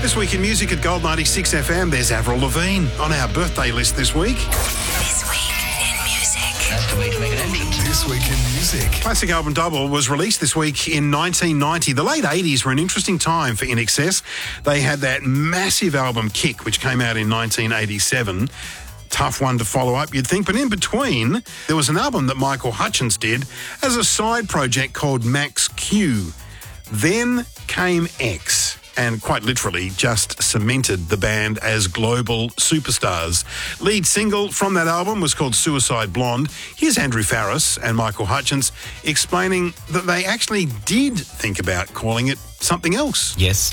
This week in music at Gold 96 FM, there's Avril Lavigne on our birthday list this week. This week in music. That's the way to make an entrance. This week in music. Classic album Double was released this week in 1990. The late 80s were an interesting time for INXS. They had that massive album Kick, which came out in 1987. Tough one to follow up, you'd think. But in between, there was an album that Michael Hutchence did as a side project called Max Q. Then came X, and quite literally just cemented the band as global superstars. Lead single from that album was called Suicide Blonde. Here's Andrew Farriss and Michael Hutchence explaining that they actually did think about calling it something else. Yes.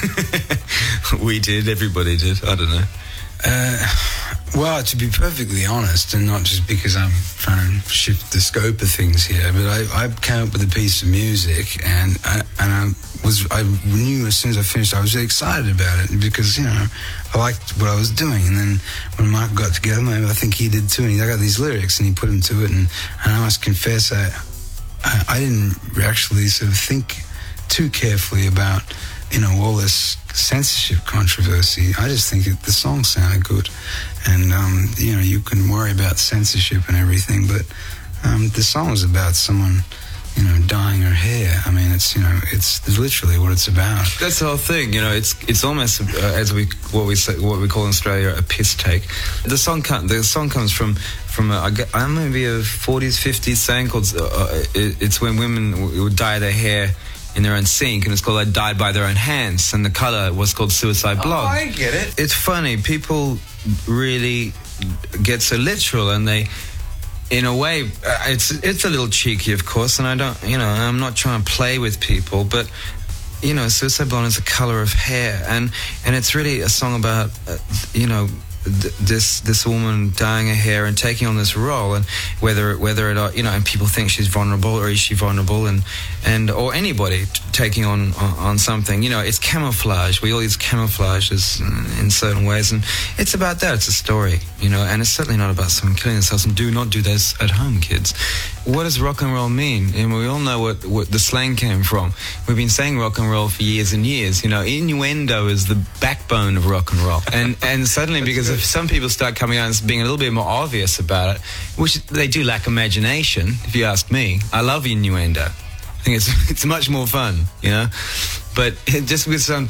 We did. Everybody did. I don't know. Well, to be perfectly honest, and not just because I'm trying to shift the scope of things here, but I came up with a piece of music, and I knew as soon as I finished, I was really excited about it because, you know, I liked what I was doing. And then when Mark got together, maybe I think he did too, and I got these lyrics and he put them to it, and I must confess, I didn't actually sort of think too carefully about, you know, all this censorship controversy. I just think the song sounded good, and you know, you can worry about censorship and everything, but the song is about someone, you know, dyeing her hair. I mean, it's, you know, it's literally what it's about. That's the whole thing, you know. It's almost what we call in Australia a piss take. The song comes from maybe a 40s, 50s saying called it's when women would dye their hair in their own sink, and it's called Dyed by Their Own Hands, and the colour was called Suicide Blonde. Oh, I get it. It's funny, people really get so literal, and they, in a way, it's a little cheeky, of course, and I don't, you know, I'm not trying to play with people, but, you know, Suicide Blonde is a colour of hair, and it's really a song about, you know, this woman dyeing her hair and taking on this role, and whether it, you know, and people think she's vulnerable, or is she vulnerable, and or anybody taking on something, you know, it's camouflage. We all use camouflages in certain ways, and it's about that. It's a story, you know, and it's certainly not about someone killing themselves. And do not do this at home, kids. What does rock and roll mean? And we all know what the slang came from. We've been saying rock and roll for years and years. You know, innuendo is the backbone of rock and roll, and suddenly, because if some people start coming out and being a little bit more obvious about it, which they do lack imagination, if you ask me. I love innuendo. I think it's much more fun, you know. But just because some